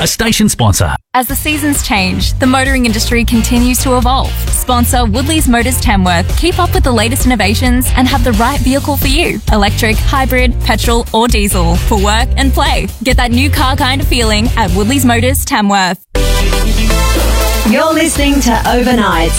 a station sponsor. As the seasons change, the motoring industry continues to evolve. Sponsor Woodley's Motors Tamworth. Keep up with the latest innovations and have the right vehicle for you. Electric, hybrid, petrol or diesel. For work and play. Get that new car kind of feeling at Woodley's Motors Tamworth. You're listening to Overnight